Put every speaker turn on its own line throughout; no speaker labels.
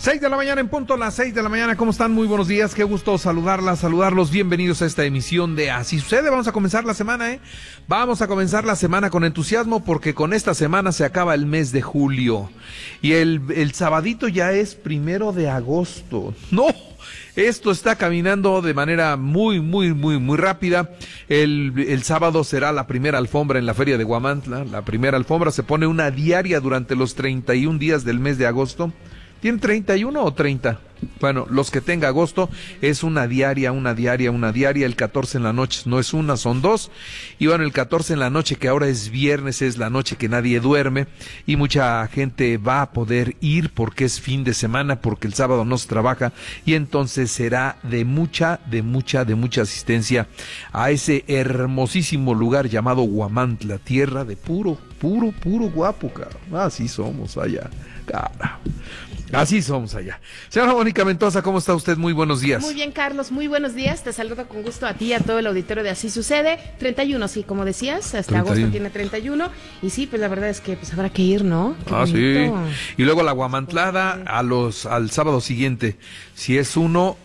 6 de la mañana en punto, las 6 de la mañana. ¿Cómo están? Muy buenos días. Qué gusto saludarlos. Bienvenidos a esta emisión de Así Sucede. Vamos a comenzar la semana, Vamos a comenzar la semana con entusiasmo porque con esta semana se acaba el mes de julio. Y el sabadito ya es 1 de agosto. ¡No! Esto está caminando de manera muy rápida. El sábado será la primera alfombra en la Feria de Huamantla. La primera alfombra se pone una diaria durante los 31 días del mes de agosto. ¿Tiene 31 o 30? Bueno, los que tenga agosto es una diaria. El 14 en la noche no es una, son dos. Y bueno, el 14 en la noche, que ahora es viernes, es la noche que nadie duerme. Y mucha gente va a poder ir porque es fin de semana, porque el sábado no se trabaja. Y entonces será de mucha asistencia a ese hermosísimo lugar llamado Huamantla, tierra de puro guapo, cara. Así somos allá, cara. Así somos allá. Señora Mónica Mendoza, ¿cómo está usted? Muy buenos días.
Muy bien, Carlos, muy buenos días. Te saludo con gusto a ti y a todo el auditorio de Así Sucede. 31, sí, como decías, hasta 31. Agosto tiene 31. Y sí, pues la verdad es que pues habrá que ir, ¿no?
Sí. Y luego la guamantlada al sábado siguiente. Si es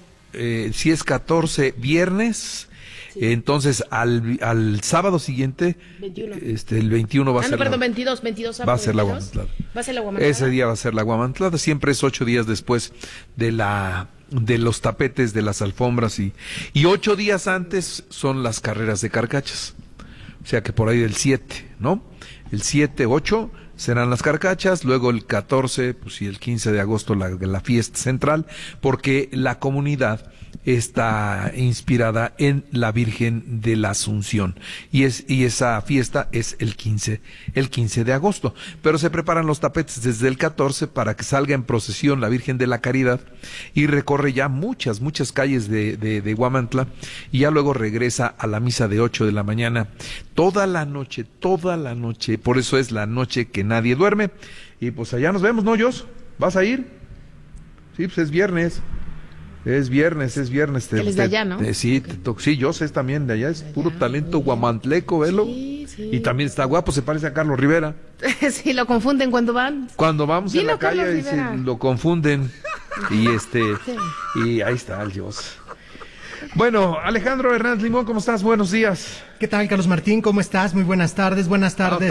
14 viernes... Sí. Entonces, al sábado siguiente, 21. El 21 va a ser...
22
va a ser la guamantlada.
Va a ser la guamantlada.
Ese día va a ser la guamantlada, siempre es 8 días después de los tapetes, de las alfombras y 8 días antes son las carreras de carcachas. O sea que por ahí del 7, ¿no? El 7, 8 serán las carcachas, luego el 14, pues y el 15 de agosto la fiesta central, porque la comunidad está inspirada en la Virgen de la Asunción y esa fiesta es el 15 de agosto, pero se preparan los tapetes desde el 14 para que salga en procesión la Virgen de la Caridad y recorre ya muchas calles de Huamantla y ya luego regresa a la misa de 8 de la mañana toda la noche, por eso es la noche que nadie duerme. Y pues allá nos vemos, ¿no, Jos? ¿Vas a ir? Sí, pues es viernes. Es viernes.
Él es de allá, ¿no?
Sí, yo sé también de allá, es puro talento guamantleco, velo.
Sí.
Y también está guapo, se parece a Carlos Rivera.
Sí, lo confunden cuando van.
Cuando vamos en la calle
y
lo confunden. Y y ahí está el Dios. Bueno, Alejandro Hernández Limón, ¿cómo estás? Buenos días.
¿Qué tal, Carlos Martín? ¿Cómo estás? Muy buenas tardes.
Tarde.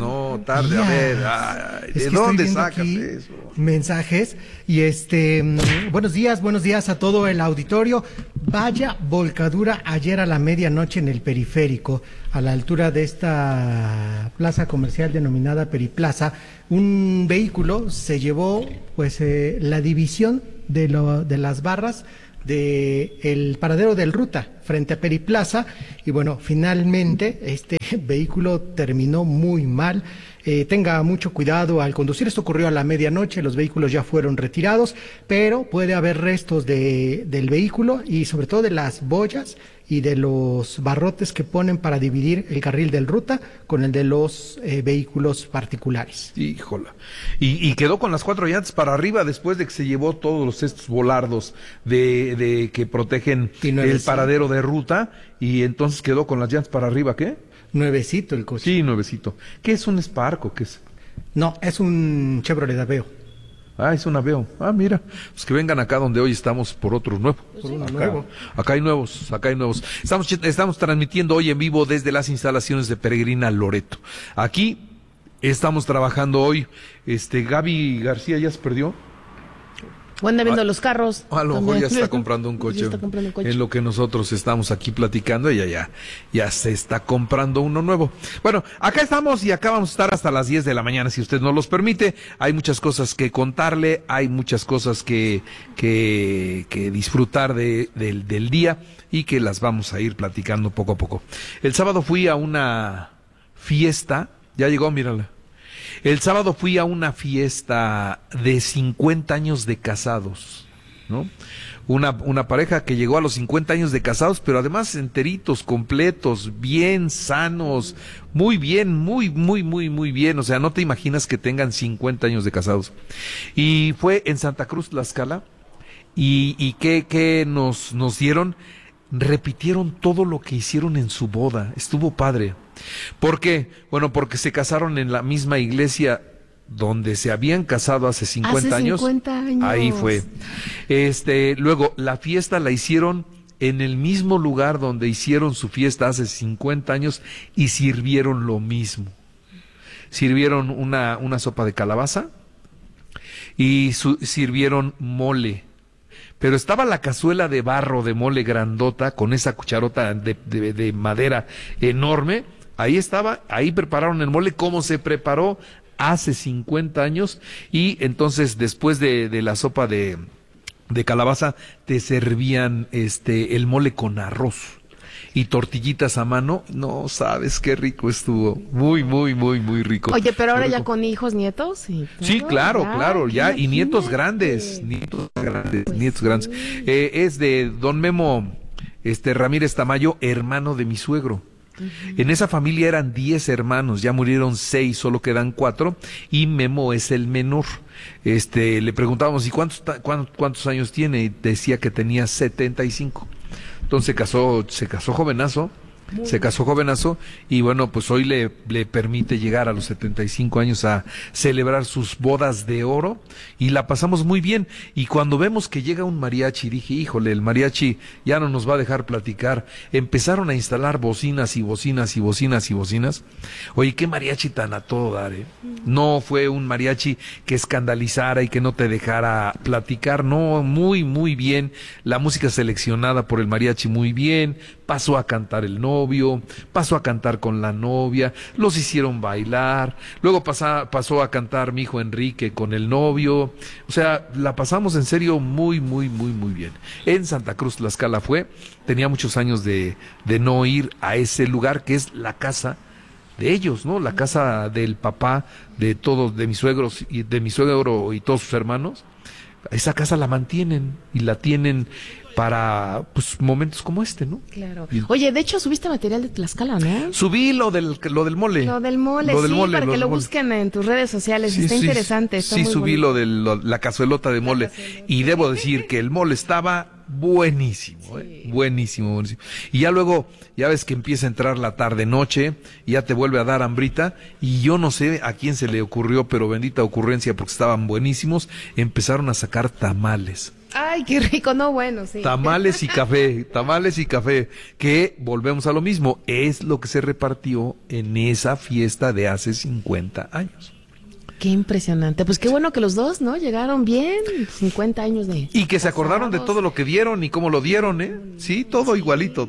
A ver, ¿de dónde sacas eso?
Mensajes. Y buenos días a todo el auditorio. Vaya volcadura ayer a la medianoche en el periférico, a la altura de esta plaza comercial denominada Periplaza. Un vehículo se llevó, la división de las barras de el paradero del Ruta frente a Periplaza y bueno, finalmente este vehículo terminó muy mal. Tenga mucho cuidado al conducir. Esto ocurrió a la medianoche, los vehículos ya fueron retirados, pero puede haber restos del vehículo y sobre todo de las boyas y de los barrotes que ponen para dividir el carril del Ruta con el de los vehículos particulares.
Híjola. Y quedó con las 4 llantas para arriba después de que se llevó todos estos volardos de que protegen el paradero de Ruta y entonces quedó con las llantas para arriba, ¿qué?
Nuevecito el coche.
Sí, nuevecito. ¿Qué es un Spark o qué es?
No, es un Chevrolet Aveo.
Ah, es un Aveo. Ah, mira. Pues que vengan acá donde hoy estamos por otro nuevo.
Por uno nuevo.
Acá hay nuevos. Estamos transmitiendo hoy en vivo desde las instalaciones de Peregrina Loreto. Aquí estamos trabajando hoy. Gaby García ya se perdió.
O anda viendo los carros.
A lo mejor ya está comprando un coche. En lo que nosotros estamos aquí platicando, ella ya se está comprando uno nuevo. Bueno, acá estamos y acá vamos a estar hasta las 10 de la mañana, si usted nos los permite. Hay muchas cosas que contarle, hay muchas cosas que disfrutar del día y que las vamos a ir platicando poco a poco. El sábado fui a una fiesta, ya llegó, mírala. El sábado fui a una fiesta de 50 años de casados, ¿no? Una pareja que llegó a los 50 años de casados, pero además enteritos, completos, bien, sanos, muy bien, muy bien. O sea, no te imaginas que tengan 50 años de casados. Y fue en Santa Cruz, Tlaxcala, y ¿qué nos dieron? Repitieron todo lo que hicieron en su boda. Estuvo padre. ¿Por qué? Bueno, porque se casaron en la misma iglesia donde se habían casado hace 50 años.
50 años.
Ahí fue. Luego, la fiesta la hicieron en el mismo lugar donde hicieron su fiesta hace 50 años y sirvieron lo mismo. Sirvieron una sopa de calabaza y sirvieron mole. Pero estaba la cazuela de barro de mole grandota con esa cucharota de madera enorme. Ahí estaba, ahí prepararon el mole como se preparó hace 50 años y entonces después de la sopa de calabaza te servían el mole con arroz y tortillitas a mano. No sabes qué rico estuvo, muy muy muy muy rico.
Oye, pero ahora ya con hijos, nietos.
Sí, claro, ya, y nietos grandes. Es de don Memo Ramírez Tamayo, hermano de mi suegro. En esa familia eran 10 hermanos, ya murieron 6, solo quedan 4 y Memo es el menor. Le preguntábamos, ¿y cuántos años tiene? Y decía que tenía 75. Entonces se casó jovenazo. Y bueno, pues hoy le permite llegar a los 75 años a celebrar sus bodas de oro y la pasamos muy bien. Y cuando vemos que llega un mariachi, dije, híjole, el mariachi ya no nos va a dejar platicar. Empezaron a instalar bocinas y bocinas y bocinas y bocinas. Oye, qué mariachi tan a todo dar, ¿eh? No fue un mariachi que escandalizara y que no te dejara platicar, no, muy, muy bien. La música seleccionada por el mariachi muy bien. Pasó a cantar el novio, pasó a cantar con la novia, los hicieron bailar, luego pasó a cantar mi hijo Enrique con el novio. O sea, la pasamos en serio muy, muy, muy, muy bien. En Santa Cruz Tlaxcala tenía muchos años de no ir a ese lugar que es la casa de ellos, ¿no? La casa del papá de todos, de mis suegros y de mi suegro y todos sus hermanos. Esa casa la mantienen y la tienen para pues momentos como ¿no?
Claro. Oye, de hecho subiste material de Tlaxcala, ¿no?
Subí lo del mole.
Lo del mole, para que lo busquen en tus redes sociales. Sí, está interesante. Está muy
subí
bonito.
lo de la cazuelota de mole. Y debo decir que el mole estaba buenísimo, buenísimo. Y ya luego, ya ves que empieza a entrar la tarde-noche, y ya te vuelve a dar hambrita, y yo no sé a quién se le ocurrió, pero bendita ocurrencia, porque estaban buenísimos, empezaron a sacar tamales.
Ay, qué rico, no, bueno, sí.
Tamales y café, que volvemos a lo mismo, es lo que se repartió en esa fiesta de hace 50 años.
Qué impresionante. Pues qué bueno que los dos, ¿no? Llegaron bien, 50 años de...
Y que se acordaron de todo lo que dieron y cómo lo dieron, ¿eh? Sí, todo igualito.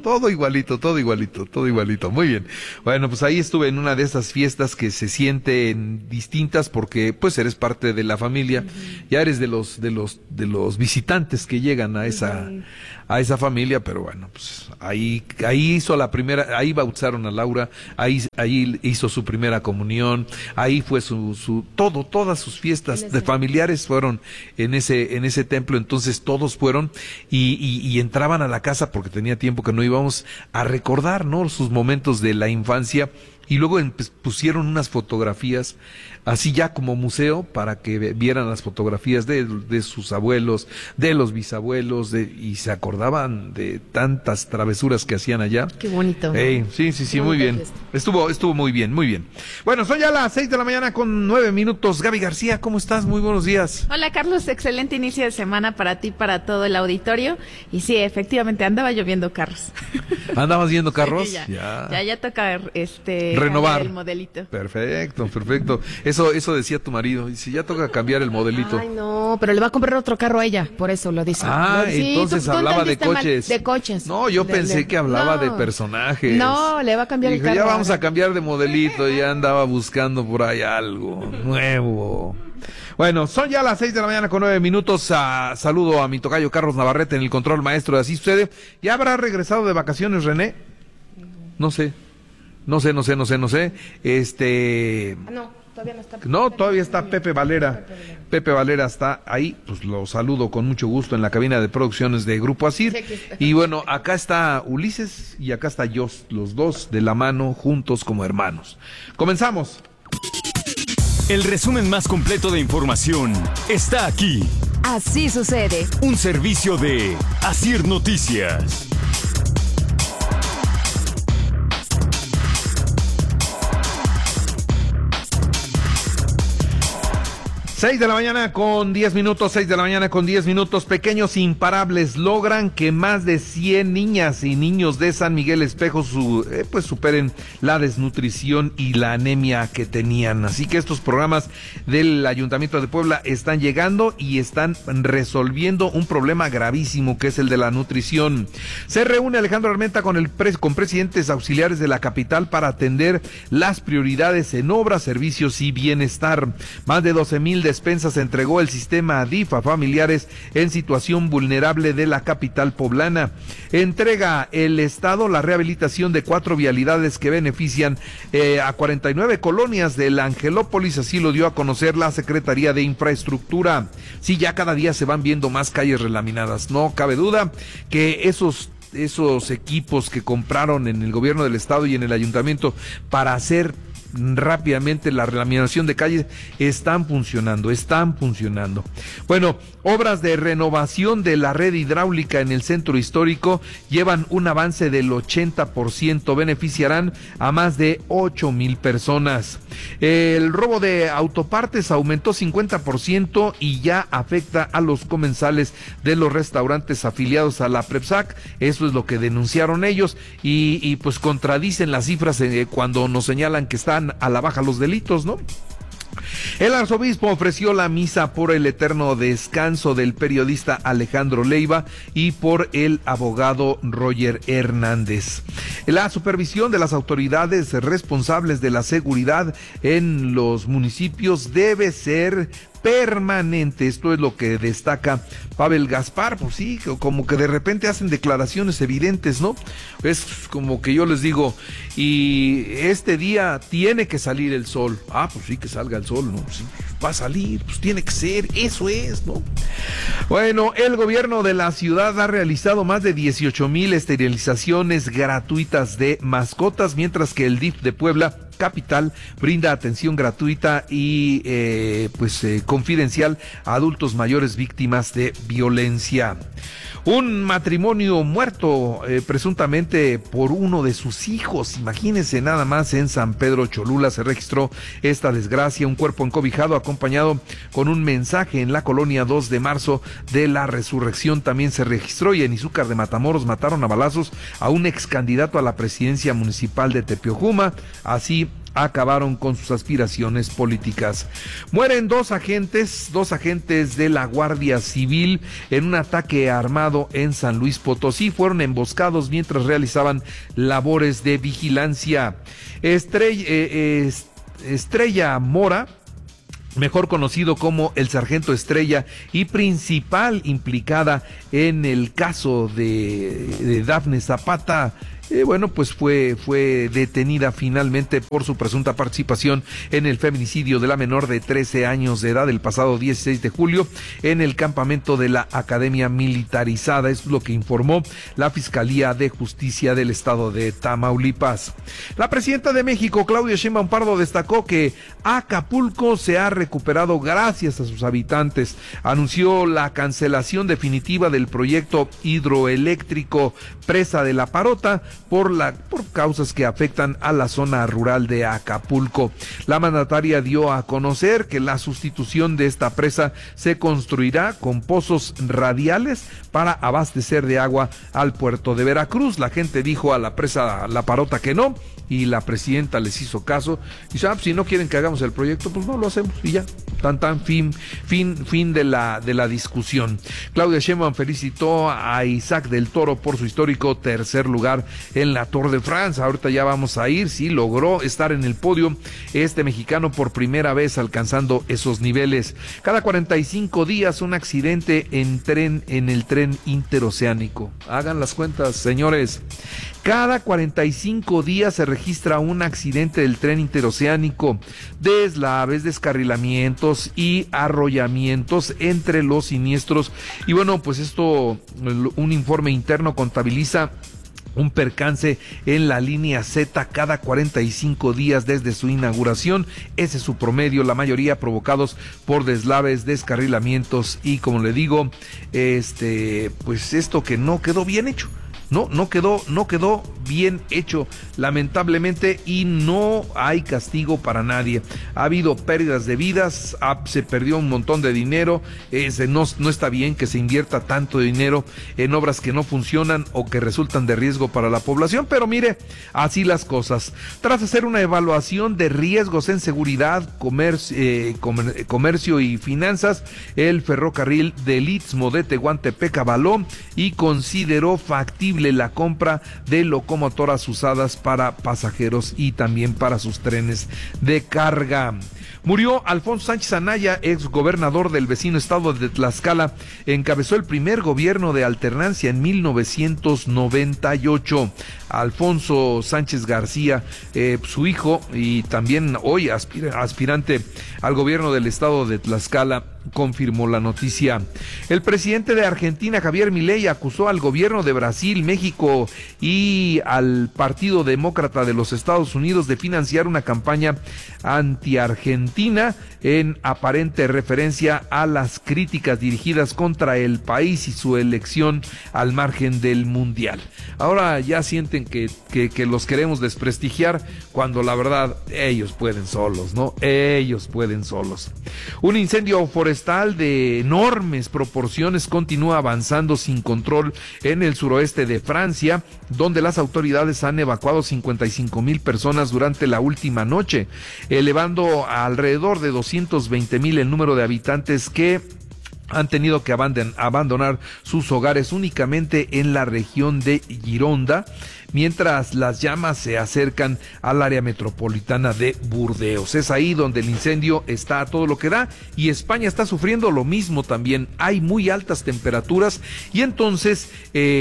Muy bien. Bueno, pues ahí estuve en una de esas fiestas que se sienten distintas porque, pues, eres parte de la familia. Ya eres de los visitantes que llegan a esa familia, pero bueno, pues ahí hizo la primera, ahí bautizaron a Laura, ahí hizo su primera comunión, ahí fue todas sus fiestas de familiares fueron en ese templo. Entonces todos fueron y entraban a la casa porque tenía tiempo que no íbamos a recordar, ¿no? Sus momentos de la infancia. Y luego pusieron unas fotografías, así ya como museo, para que vieran las fotografías de sus abuelos, de los bisabuelos, y se acordaban de tantas travesuras que hacían allá.
Qué bonito.
Sí, muy bien. Estuvo muy bien, muy bien. Bueno, son ya las 6 de la mañana con 9 minutos. Gaby García, ¿cómo estás? Muy buenos días.
Hola, Carlos, excelente inicio de semana para ti, para todo el auditorio. Y sí, efectivamente, andaba lloviendo carros.
¿Andabas viendo carros?
Sí, ya toca
renovar
el modelito.
Perfecto. Eso decía tu marido. Dice, ya toca cambiar el modelito.
Ay, no, pero le va a comprar otro carro a ella, por eso lo dice.
Entonces
tú
hablaba de coches.
De coches.
No, yo pensé que hablaba de personajes.
No, le va a cambiar el carro.
Ya vamos a cambiar de modelito, ya andaba buscando por ahí algo nuevo. Bueno, son ya las 6 de la mañana con 9 minutos. Saludo a mi tocayo Carlos Navarrete en el control maestro de Así Sucede. ¿Ya habrá regresado de vacaciones, René? No sé. No,
todavía no está.
No, todavía está Pepe Valera. Pepe Valera está ahí, pues lo saludo con mucho gusto en la cabina de producciones de Grupo Asir. Y bueno, acá está Ulises y acá está Jos, los dos de la mano, juntos como hermanos. Comenzamos.
El resumen más completo de información está aquí.
Así sucede.
Un servicio de Asir Noticias.
6 de la mañana con 10 minutos, 6 de la mañana con 10 minutos. Pequeños imparables logran que más de 100 niñas y niños de San Miguel Espejo pues superen la desnutrición y la anemia que tenían. Así que estos programas del Ayuntamiento de Puebla están llegando y están resolviendo un problema gravísimo que es el de la nutrición. Se reúne Alejandro Armenta con presidentes auxiliares de la capital para atender las prioridades en obras, servicios y bienestar. Más de 12,000 despensas entregó el sistema DIF a familiares en situación vulnerable de la capital poblana. Entrega el Estado la rehabilitación de 4 vialidades que benefician a 49 colonias de la Angelópolis, así lo dio a conocer la Secretaría de Infraestructura. Sí, ya cada día se van viendo más calles relaminadas, no cabe duda que esos equipos que compraron en el gobierno del estado y en el ayuntamiento para hacer rápidamente la relaminación de calles están funcionando. Bueno, obras de renovación de la red hidráulica en el centro histórico llevan un avance del 80%, beneficiarán a más de 8,000 personas. El robo de autopartes aumentó 50% y ya afecta a los comensales de los restaurantes afiliados a la Prepsac. Eso es lo que denunciaron ellos y pues contradicen las cifras cuando nos señalan que están a la baja los delitos, ¿no? El arzobispo ofreció la misa por el eterno descanso del periodista Alejandro Leiva y por el abogado Roger Hernández. La supervisión de las autoridades responsables de la seguridad en los municipios debe ser permanente. Esto es lo que destaca Pavel Gaspar. Pues sí, como que de repente hacen declaraciones evidentes, ¿no? Es como que yo les digo, y este día tiene que salir el sol. Pues sí, que salga el sol, ¿no? Sí, va a salir, pues tiene que ser, eso es, ¿no? Bueno, el gobierno de la ciudad ha realizado más de 18,000 esterilizaciones gratuitas de mascotas, mientras que el DIF de Puebla capital brinda atención gratuita y confidencial a adultos mayores víctimas de violencia. Un matrimonio muerto presuntamente por uno de sus hijos. Imagínense nada más, en San Pedro Cholula se registró esta desgracia. Un cuerpo encobijado acompañado con un mensaje en la colonia 2 de marzo de la Resurrección también se registró, y en Izúcar de Matamoros mataron a balazos a un ex candidato a la presidencia municipal de Tepeojuma. Así acabaron con sus aspiraciones políticas. Mueren dos agentes de la Guardia Civil en un ataque armado en San Luis Potosí. Fueron emboscados mientras realizaban labores de vigilancia. Estrella Mora, mejor conocido como el Sargento Estrella y principal implicada en el caso de Dafne Zapata, pues fue detenida finalmente por su presunta participación en el feminicidio de la menor de 13 años de edad el pasado 16 de julio en el campamento de la Academia Militarizada. Esto es lo que informó la Fiscalía de Justicia del estado de Tamaulipas. La presidenta de México, Claudia Sheinbaum Pardo, destacó que Acapulco se ha recuperado gracias a sus habitantes. Anunció la cancelación definitiva del proyecto hidroeléctrico Presa de la Parota por causas que afectan a la zona rural de Acapulco. La mandataria dio a conocer que la sustitución de esta presa se construirá con pozos radiales para abastecer de agua al puerto de Veracruz. La gente dijo a la presa La Parota que no, y la presidenta les hizo caso. Dice, si no quieren que hagamos el proyecto, pues no lo hacemos, y ya. Fin de la discusión. Claudia Sheinbaum felicitó a Isaac del Toro por su histórico tercer lugar en la Tour de France. Ahorita ya vamos a ir, sí, logró estar en el podio este mexicano por primera vez, alcanzando esos niveles. Cada 45 días un accidente en el tren interoceánico. Hagan las cuentas, señores. Cada 45 días se registra un accidente del tren interoceánico, deslaves, descarrilamientos y arrollamientos entre los siniestros. Y bueno, pues esto, un informe interno contabiliza un percance en la línea Z cada 45 días desde su inauguración. Ese es su promedio, la mayoría provocados por deslaves, descarrilamientos y, como le digo, pues esto que no quedó bien hecho. No quedó bien hecho, lamentablemente, y no hay castigo para nadie. Ha habido pérdidas de vidas, se perdió un montón de dinero, no está bien que se invierta tanto dinero en obras que no funcionan o que resultan de riesgo para la población, pero mire, así las cosas. Tras hacer una evaluación de riesgos en seguridad, comercio y finanzas, el ferrocarril del Istmo de Tehuantepec avaló y consideró factible la compra de locomotoras usadas para pasajeros y también para sus trenes de carga. Murió Alfonso Sánchez Anaya, ex gobernador del vecino estado de Tlaxcala. Encabezó el primer gobierno de alternancia en 1998. Alfonso Sánchez García, su hijo y también hoy aspirante al gobierno del estado de Tlaxcala, confirmó la noticia. El presidente de Argentina, Javier Milei, acusó al gobierno de Brasil, México y al Partido Demócrata de los Estados Unidos de financiar una campaña anti-argentina en aparente referencia a las críticas dirigidas contra el país y su elección al margen del Mundial. Ahora ya sienten que los queremos desprestigiar cuando la verdad ellos pueden solos, ¿no? Ellos pueden solos. Un incendio forestal de enormes proporciones continúa avanzando sin control en el suroeste de Francia, donde las autoridades han evacuado 55,000 personas durante la última noche, elevando a alrededor de 220,000 el número de habitantes que han tenido que abandonar sus hogares únicamente en la región de Gironda, mientras las llamas se acercan al área metropolitana de Burdeos. Es ahí donde el incendio está a todo lo que da, y España está sufriendo lo mismo también. Hay muy altas temperaturas y entonces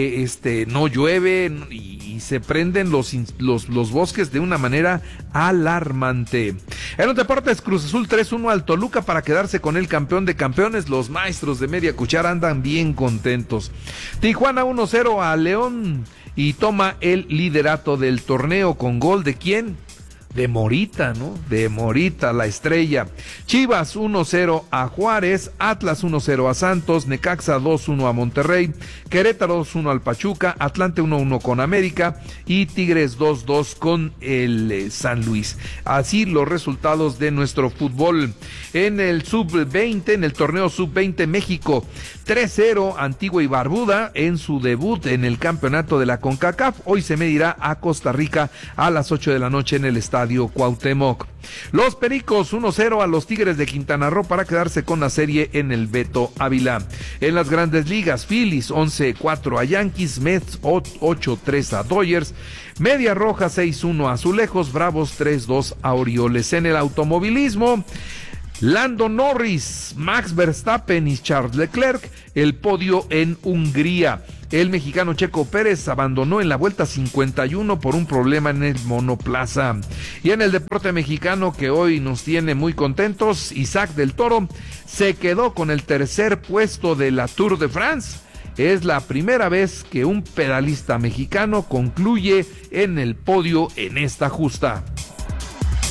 no llueve y se prenden los bosques de una manera alarmante. En los deportes, Cruz Azul 3-1 al Toluca para quedarse con el campeón de campeones. Los maestros de media cuchara andan bien contentos. Tijuana 1-0 a León y toma el liderato del torneo con gol de ¿quién? De Morita, ¿no? De Morita, la estrella. Chivas 1-0 a Juárez, Atlas 1-0 a Santos, Necaxa 2-1 a Monterrey, Querétaro 2-1 al Pachuca, Atlante 1-1 con América y Tigres 2-2 con el San Luis. Así los resultados de nuestro fútbol. En el sub-20, en el torneo sub-20, México 3-0 Antigua y Barbuda en su debut en el campeonato de la CONCACAF. Hoy se medirá a Costa Rica a las 8 de la noche en el Estadio Cuauhtémoc. Los Pericos 1-0 a los Tigres de Quintana Roo para quedarse con la serie en el Beto Ávila. En las Grandes Ligas, Phillies 11-4 a Yankees, Mets 8-3 a Dodgers, Media Roja 6-1 a Azulejos, Bravos 3-2 a Orioles. En el automovilismo, Lando Norris, Max Verstappen y Charles Leclerc, el podio en Hungría. El mexicano Checo Pérez abandonó en la vuelta 51 por un problema en el monoplaza. Y en el deporte mexicano que hoy nos tiene muy contentos, Isaac del Toro se quedó con el tercer puesto de la Tour de France. Es la primera vez que un pedalista mexicano concluye en el podio en esta justa.